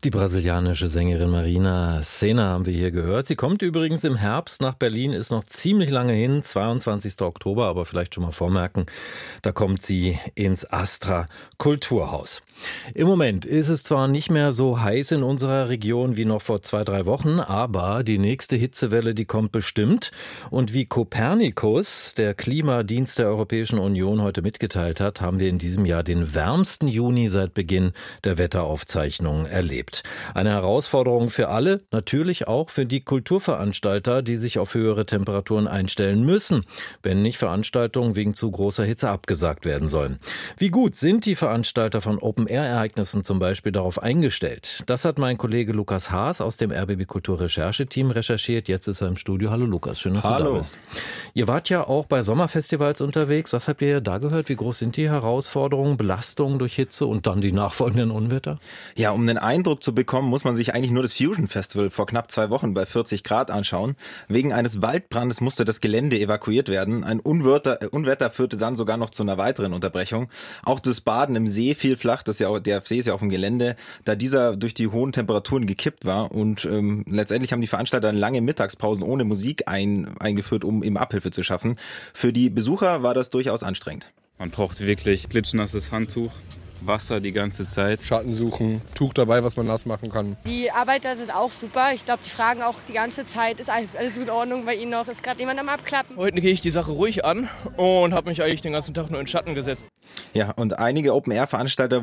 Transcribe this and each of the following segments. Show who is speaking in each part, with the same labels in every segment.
Speaker 1: Die brasilianische Sängerin Marina Sena haben wir hier gehört. Sie kommt übrigens im Herbst nach Berlin, ist noch ziemlich lange hin, 22. Oktober, aber vielleicht schon mal vormerken, da kommt sie ins Astra Kulturhaus. Im Moment ist es zwar nicht mehr so heiß in unserer Region wie noch vor 2-3 Wochen, aber die nächste Hitzewelle, die kommt bestimmt. Und wie Copernicus, der Klimadienst der Europäischen Union, heute mitgeteilt hat, haben wir in diesem Jahr den wärmsten Juni seit Beginn der Wetteraufzeichnungen erlebt. Eine Herausforderung für alle, natürlich auch für die Kulturveranstalter, die sich auf höhere Temperaturen einstellen müssen, wenn nicht Veranstaltungen wegen zu großer Hitze abgesagt werden sollen. Wie gut sind die Veranstalter von Open-Air-Ereignissen zum Beispiel darauf eingestellt? Das hat mein Kollege Lukas Haas aus dem RBB Kultur-Rechercheteam recherchiert. Jetzt ist er im Studio. Hallo Lukas, schön, dass du da bist. Ihr wart ja auch bei Sommerfestivals unterwegs. Was habt ihr da gehört? Wie groß sind die Herausforderungen, Belastungen durch Hitze und dann die nachfolgenden Unwetter?
Speaker 2: Ja, um einen Eindruck zu bekommen, muss man sich eigentlich nur das Fusion Festival vor knapp 2 Wochen bei 40 Grad anschauen. Wegen eines Waldbrandes musste das Gelände evakuiert werden. Ein Unwetter führte dann sogar noch zu einer weiteren Unterbrechung. Auch das Baden im See fiel flach. Der See ist ja auf dem Gelände, da dieser durch die hohen Temperaturen gekippt war. Und letztendlich haben die Veranstalter lange Mittagspausen ohne Musik eingeführt, um eben Abhilfe zu schaffen. Für die Besucher war das durchaus anstrengend.
Speaker 3: Man braucht wirklich klitschnasses Handtuch, Wasser die ganze Zeit.
Speaker 4: Schatten suchen, Tuch dabei, was man nass machen kann.
Speaker 5: Die Arbeiter sind auch super. Ich glaube, die fragen auch die ganze Zeit, ist alles in Ordnung bei Ihnen noch? Ist gerade jemand am Abklappen?
Speaker 6: Heute gehe ich die Sache ruhig an und habe mich eigentlich den ganzen Tag nur in den Schatten gesetzt.
Speaker 2: Ja, und einige Open-Air-Veranstaltungen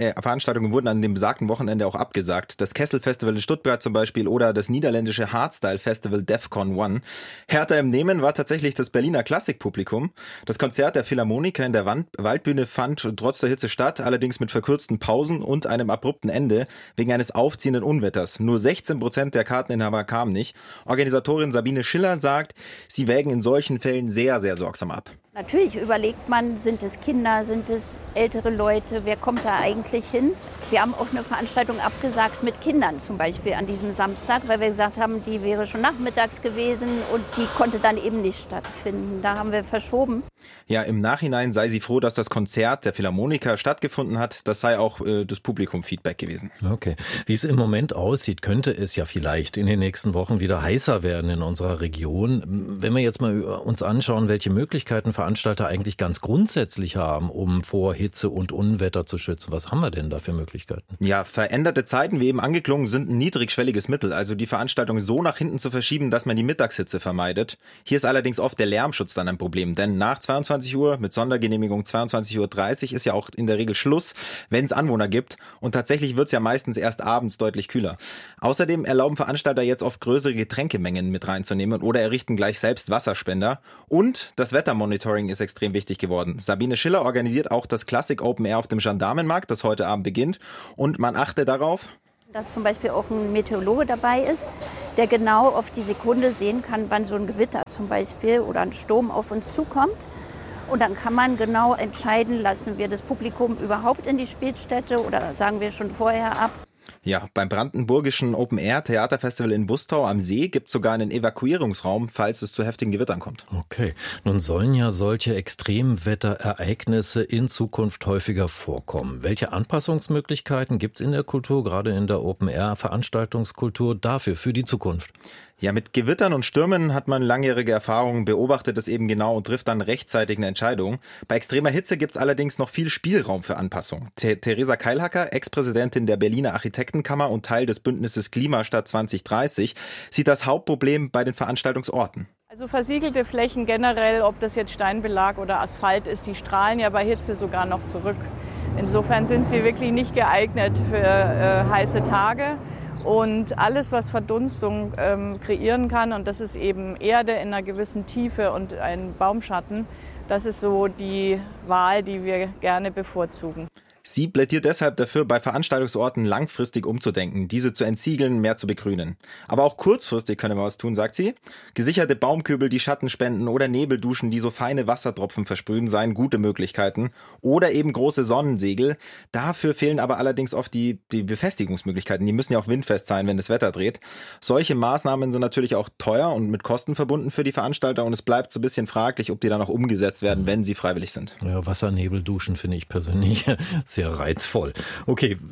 Speaker 2: wurden an dem besagten Wochenende auch abgesagt. Das Kessel-Festival in Stuttgart zum Beispiel oder das niederländische Hardstyle-Festival Defcon One. Härter im Nehmen war tatsächlich das Berliner Klassikpublikum. Das Konzert der Philharmoniker in der Waldbühne fand trotz der Hitze statt, allerdings mit verkürzten Pausen und einem abrupten Ende wegen eines aufziehenden Unwetters. Nur 16% der Karteninhaber kamen nicht. Organisatorin Sabine Schiller sagt, sie wägen in solchen Fällen sehr, sehr sorgsam ab.
Speaker 7: Natürlich überlegt man, sind es Kinder, sind es ältere Leute, wer kommt da eigentlich hin? Wir haben auch eine Veranstaltung abgesagt mit Kindern zum Beispiel an diesem Samstag, weil wir gesagt haben, die wäre schon nachmittags gewesen und die konnte dann eben nicht stattfinden. Da haben wir verschoben.
Speaker 2: Ja, im Nachhinein sei sie froh, dass das Konzert der Philharmoniker stattgefunden hat. Das sei auch das Publikum-Feedback gewesen.
Speaker 1: Okay. Wie es im Moment aussieht, könnte es ja vielleicht in den nächsten Wochen wieder heißer werden in unserer Region. Wenn wir jetzt mal uns anschauen, welche Möglichkeiten Veranstalter eigentlich ganz grundsätzlich haben, um vor Hitze und Unwetter zu schützen. Was haben wir denn da für Möglichkeiten?
Speaker 2: Ja, veränderte Zeiten, wie eben angeklungen, sind ein niedrigschwelliges Mittel. Also die Veranstaltung so nach hinten zu verschieben, dass man die Mittagshitze vermeidet. Hier ist allerdings oft der Lärmschutz dann ein Problem. Denn nach 22 Uhr mit Sondergenehmigung 22.30 Uhr ist ja auch in der Regel Schluss, wenn es Anwohner gibt. Und tatsächlich wird es ja meistens erst abends deutlich kühler. Außerdem erlauben Veranstalter jetzt oft größere Getränkemengen mit reinzunehmen oder errichten gleich selbst Wasserspender. Und das Wettermonitoring ist extrem wichtig geworden. Sabine Schiller organisiert auch das Classic Open Air auf dem Gendarmenmarkt, das heute Abend beginnt. Und man achte darauf,
Speaker 7: dass zum Beispiel auch ein Meteorologe dabei ist, der genau auf die Sekunde sehen kann, wann so ein Gewitter zum Beispiel oder ein Sturm auf uns zukommt. Und dann kann man genau entscheiden, lassen wir das Publikum überhaupt in die Spielstätte oder sagen wir schon vorher ab.
Speaker 2: Ja, beim brandenburgischen Open-Air-Theaterfestival in Wustau am See gibt es sogar einen Evakuierungsraum, falls es zu heftigen Gewittern kommt.
Speaker 1: Okay, nun sollen ja solche Extremwetterereignisse in Zukunft häufiger vorkommen. Welche Anpassungsmöglichkeiten gibt es in der Kultur, gerade in der Open-Air-Veranstaltungskultur, dafür, für die Zukunft?
Speaker 2: Ja, mit Gewittern und Stürmen hat man langjährige Erfahrungen, beobachtet es eben genau und trifft dann rechtzeitig eine Entscheidung. Bei extremer Hitze gibt es allerdings noch viel Spielraum für Anpassung. Theresa Keilhacker, Ex-Präsidentin der Berliner Architektenkammer und Teil des Bündnisses Klimastadt 2030, sieht das Hauptproblem bei den Veranstaltungsorten.
Speaker 8: Also versiegelte Flächen generell, ob das jetzt Steinbelag oder Asphalt ist, die strahlen ja bei Hitze sogar noch zurück. Insofern sind sie wirklich nicht geeignet für heiße Tage. Und alles, was Verdunstung kreieren kann, und das ist eben Erde in einer gewissen Tiefe und ein Baumschatten, das ist so die Wahl, die wir gerne bevorzugen.
Speaker 2: Sie plädiert deshalb dafür, bei Veranstaltungsorten langfristig umzudenken, diese zu entsiegeln, mehr zu begrünen. Aber auch kurzfristig können wir was tun, sagt sie. Gesicherte Baumkübel, die Schatten spenden oder Nebelduschen, die so feine Wassertropfen versprühen, seien gute Möglichkeiten. Oder eben große Sonnensegel. Dafür fehlen aber allerdings oft die Befestigungsmöglichkeiten. Die müssen ja auch windfest sein, wenn das Wetter dreht. Solche Maßnahmen sind natürlich auch teuer und mit Kosten verbunden für die Veranstalter und es bleibt so ein bisschen fraglich, ob die dann auch umgesetzt werden, wenn sie freiwillig sind.
Speaker 1: Ja, Wassernebelduschen finde ich persönlich sehr reizvoll. Okay,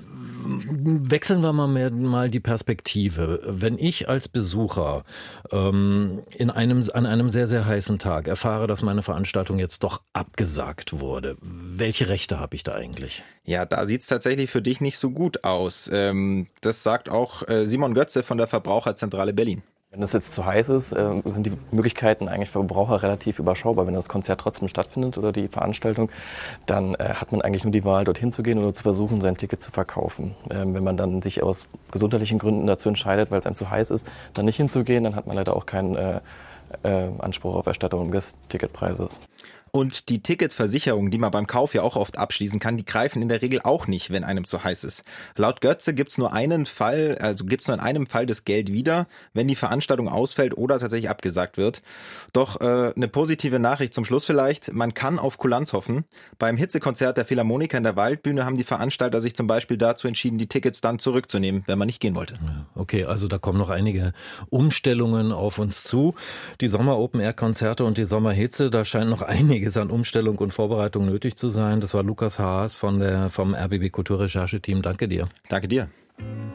Speaker 1: Wechseln wir mal die Perspektive. Wenn ich als Besucher an einem sehr, sehr heißen Tag erfahre, dass meine Veranstaltung jetzt doch abgesagt wurde, welche Rechte habe ich da eigentlich?
Speaker 2: Ja, da sieht's tatsächlich für dich nicht so gut aus. Das sagt auch Simon Götze von der Verbraucherzentrale Berlin.
Speaker 9: Wenn es jetzt zu heiß ist, sind die Möglichkeiten eigentlich für Verbraucher relativ überschaubar. Wenn das Konzert trotzdem stattfindet oder die Veranstaltung, dann hat man eigentlich nur die Wahl, dorthin zu gehen oder zu versuchen, sein Ticket zu verkaufen. Wenn man dann sich aus gesundheitlichen Gründen dazu entscheidet, weil es einem zu heiß ist, dann nicht hinzugehen, dann hat man leider auch keinen Anspruch auf Erstattung des Ticketpreises.
Speaker 2: Und die Ticketversicherungen, die man beim Kauf ja auch oft abschließen kann, die greifen in der Regel auch nicht, wenn einem zu heiß ist. Laut Götze gibt's nur in einem Fall das Geld wieder, wenn die Veranstaltung ausfällt oder tatsächlich abgesagt wird. Doch eine positive Nachricht zum Schluss vielleicht, man kann auf Kulanz hoffen. Beim Hitzekonzert der Philharmoniker in der Waldbühne haben die Veranstalter sich zum Beispiel dazu entschieden, die Tickets dann zurückzunehmen, wenn man nicht gehen wollte.
Speaker 1: Okay, also da kommen noch einige Umstellungen auf uns zu. Die Sommer-Open-Air-Konzerte und die Sommerhitze, da scheint noch einiges an Umstellung und Vorbereitung nötig zu sein. Das war Lukas Haas vom RBB Kulturrechercheteam. Danke dir.
Speaker 2: Danke dir.